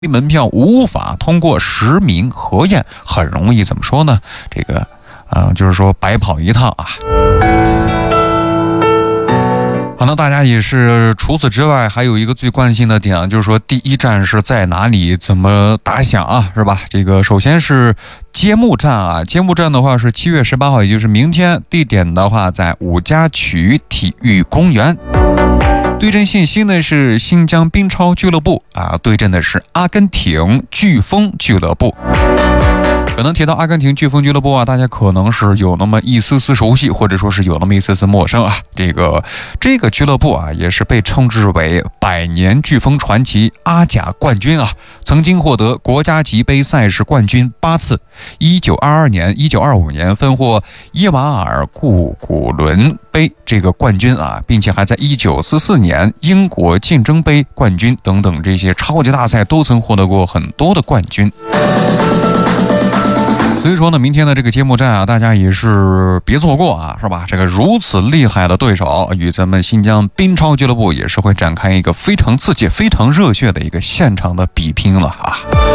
门票无法通过实名核验，很容易怎么说呢？这个就是说白跑一趟啊。可能大家也是除此之外还有一个最关心的点，就是说第一站是在哪里，怎么打响啊，是吧？这个首先是揭幕战啊，揭幕战的话是7月18号，也就是明天，地点的话在五家渠体育公园。对阵信息呢是新疆冰超俱乐部啊，对阵的是阿根廷飓风俱乐部。可能提到阿根廷飓风俱乐部啊，大家可能是有那么一丝丝熟悉，或者说是有那么一丝丝陌生啊。这个俱乐部啊，也是被称之为百年飓风传奇阿甲冠军啊，曾经获得国家级杯赛事冠军8次，1922年、1925年分获伊瓦尔顾古伦杯这个冠军啊，并且还在1944年英国竞争杯冠军等等这些超级大赛都曾获得过很多的冠军。所以说呢，明天的这个揭幕战啊，大家也是别错过啊，是吧？这个如此厉害的对手，与咱们新疆冰超俱乐部也是会展开一个非常刺激、非常热血的一个现场的比拼了啊。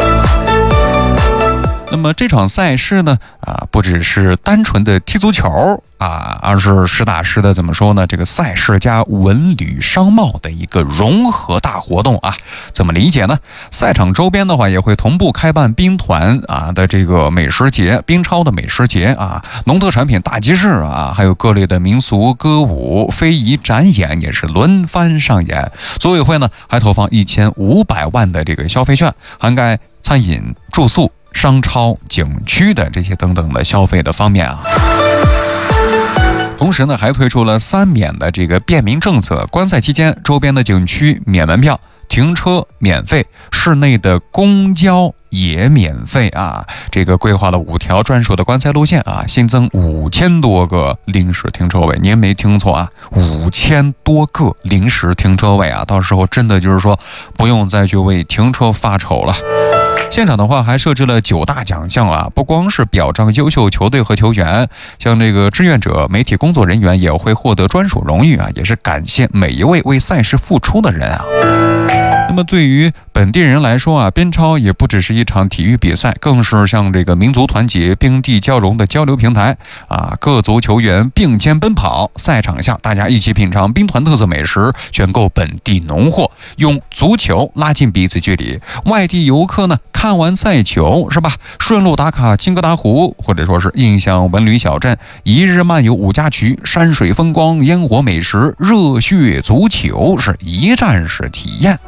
那么这场赛事呢，不只是单纯的踢足球啊，而是实打实的怎么说呢？这个赛事加文旅商贸的一个融合大活动啊。怎么理解呢？赛场周边的话也会同步开办兵团啊的这个美食节、冰超的美食节啊、农特产品大集市啊，还有各类的民俗歌舞、非遗展演也是轮番上演。组委会呢还投放1500万的这个消费券，涵盖餐饮、住宿、商超、景区的这些等等的消费的方面啊。同时呢，还推出了3免的这个便民政策。观赛期间，周边的景区免门票，停车免费，室内的公交也免费啊。这个规划了5条专属的观赛路线啊，新增5000多个临时停车位。您没听错啊，5000多个临时停车位啊，到时候真的就是说不用再去为停车发愁了。现场的话还设置了9大奖项啊，不光是表彰优秀球队和球员，像这个志愿者、媒体工作人员也会获得专属荣誉啊，也是感谢每一位为赛事付出的人啊。那么对于本地人来说啊，冰超也不只是一场体育比赛，更是像这个民族团结、冰地交融的交流平台啊。各族球员并肩奔跑，赛场下大家一起品尝冰团特色美食，选购本地农货，用足球拉近彼此距离。外地游客呢，看完赛球是吧，顺路打卡金疙瘩湖，或者说是印象文旅小镇，一日漫游5家渠，山水风光、烟火美食、热血足球，是一站式体验。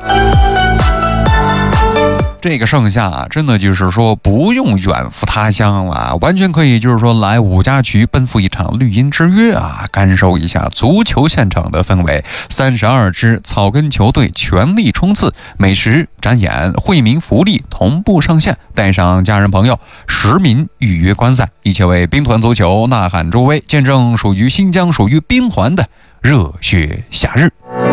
这个盛夏啊，真的就是说不用远赴他乡了，完全可以就是说来5家渠奔赴一场绿茵之约啊，感受一下足球现场的氛围。32支草根球队全力冲刺，美食、展演、惠民福利同步上线，带上家人朋友，实名预约观赛，一起为冰团足球呐喊助威，见证属于新疆、属于冰团的热血夏日。